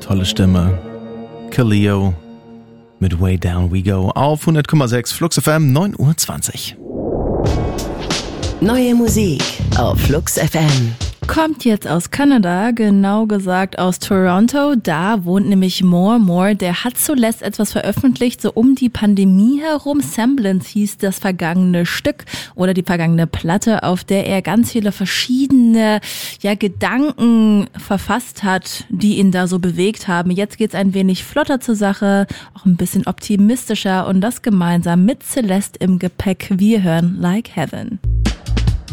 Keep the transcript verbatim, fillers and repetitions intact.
Tolle Stimme. Kaleo mit Way Down We Go auf hundert Komma sechs Flux F M, neun Uhr zwanzig. Neue Musik auf Flux F M. Kommt jetzt aus Kanada, genau gesagt aus Toronto. Da wohnt nämlich More More. Der hat zuletzt etwas veröffentlicht, so um die Pandemie herum. Semblance hieß das vergangene Stück oder die vergangene Platte, auf der er ganz viele verschiedene ja, Gedanken verfasst hat, die ihn da so bewegt haben. Jetzt geht's ein wenig flotter zur Sache, auch ein bisschen optimistischer und das gemeinsam mit Celeste im Gepäck. Wir hören Like Heaven.